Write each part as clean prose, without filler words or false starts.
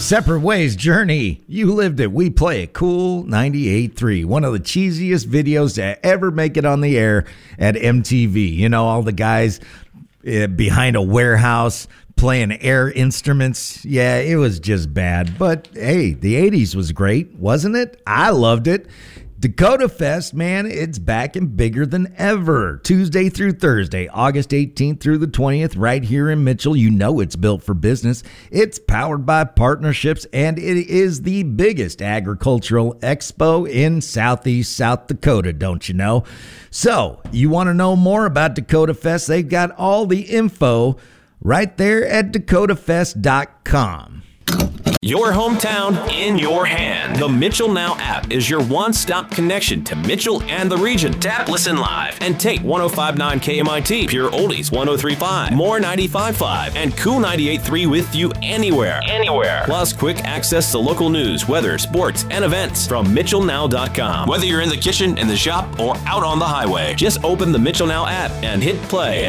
Separate Ways Journey. You lived it. We play it. Cool 98.3. One of the cheesiest videos to ever make it on the air at MTV. You know, all the guys behind a warehouse playing air instruments. Yeah, it was just bad. But hey, the 80s was great, wasn't it? I loved it. Dakota Fest, man, it's back and bigger than ever. Tuesday through Thursday, August 18th through the 20th, right here in Mitchell. You know it's built for business. It's powered by partnerships, and it is the biggest agricultural expo in Southeast South Dakota, don't you know? So, you want to know more about Dakota Fest? They've got all the info right there at dakotafest.com. Your hometown in your hand. The Mitchell Now app is your one-stop connection to Mitchell and the region. Tap, listen live, and take 105.9 KMIT, Pure Oldies 103.5, More 95.5, and Cool 98.3 with you anywhere. Plus, quick access to local news, weather, sports, and events from MitchellNow.com. Whether you're in the kitchen, in the shop, or out on the highway, just open the Mitchell Now app and hit play.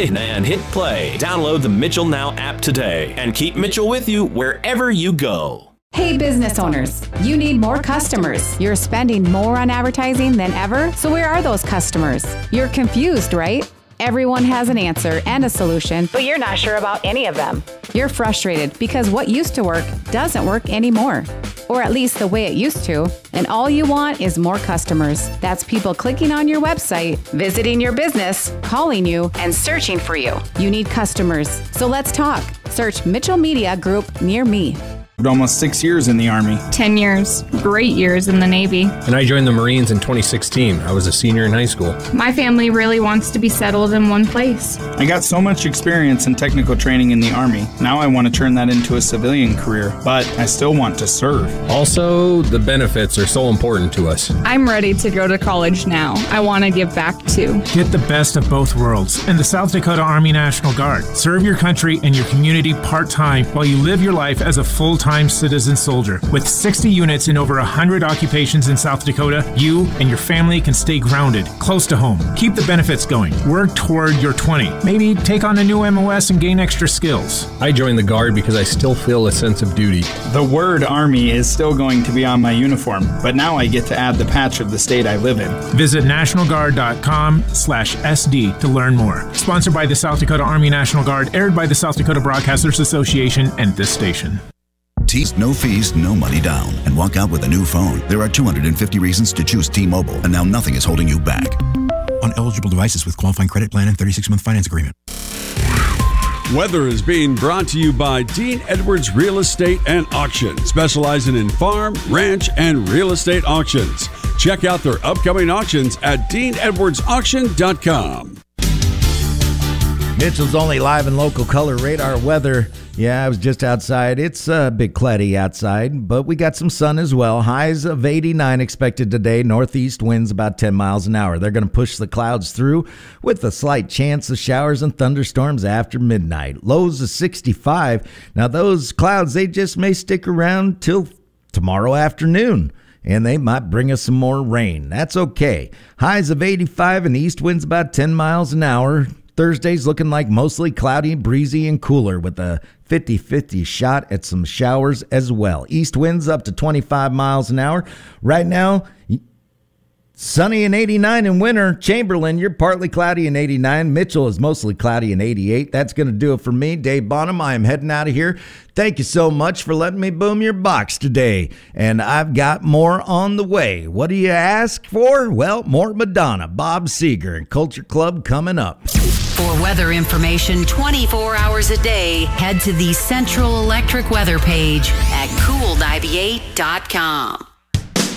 Download the Mitchell Now app today and keep Mitchell with you wherever you go. Hey business owners, you need more customers. You're spending more on advertising than ever, so where are those customers? You're confused, right? Everyone has an answer and a solution, but you're not sure about any of them. You're frustrated because what used to work doesn't work anymore, or at least the way it used to, and all you want is more customers. That's people clicking on your website, visiting your business, calling you, and searching for you. You need customers, so let's talk. Search Mitchell Media Group near me. Almost 6 years in the Army. 10 years. Great years in the Navy. And I joined the Marines in 2016. I was a senior in high school. My family really wants to be settled in one place. I got so much experience and technical training in the Army. Now I want to turn that into a civilian career, but I still want to serve. Also, the benefits are so important to us. I'm ready to go to college now. I want to give back too. Get the best of both worlds in the South Dakota Army National Guard. Serve your country and your community part-time while you live your life as a full-time citizen soldier. With 60 units in over 100 occupations in South Dakota, you and your family can stay grounded, close to home. Keep the benefits going. Work toward your 20. Maybe take on a new MOS and gain extra skills. I joined the Guard because I still feel a sense of duty. The word Army is still going to be on my uniform, but now I get to add the patch of the state I live in. Visit nationalguard.com/SD to learn more. Sponsored by the South Dakota Army National Guard, aired by the South Dakota Broadcasters Association and this station. No fees, no money down, and walk out with a new phone. There are 250 reasons to choose T-Mobile, and now nothing is holding you back. On eligible devices with qualifying credit plan and 36-month finance agreement. Weather is being brought to you by Dean Edwards Real Estate and Auction, specializing in farm, ranch, and real estate auctions. Check out their upcoming auctions at DeanEdwardsAuction.com. Mitchell's only live and local color radar weather. Yeah, I was just outside. It's a bit cloudy outside, but we got some sun as well. Highs of 89 expected today. Northeast winds about 10 miles an hour. They're going to push the clouds through with a slight chance of showers and thunderstorms after midnight. Lows of 65. Now, those clouds, they just may stick around till tomorrow afternoon, and they might bring us some more rain. That's okay. Highs of 85 and east winds about 10 miles an hour. Thursday's looking like mostly cloudy, breezy, and cooler with a 50-50 shot at some showers as well. East winds up to 25 miles an hour. Right now, sunny and 89 in winter. Chamberlain, you're partly cloudy and 89. Mitchell is mostly cloudy and 88. That's going to do it for me, Dave Bonham. I am heading out of here. Thank you so much for letting me boom your box today. And I've got more on the way. What do you ask for? Well, more Madonna, Bob Seger, and Culture Club coming up. For weather information 24 hours a day, head to the Central Electric weather page at cool98.com.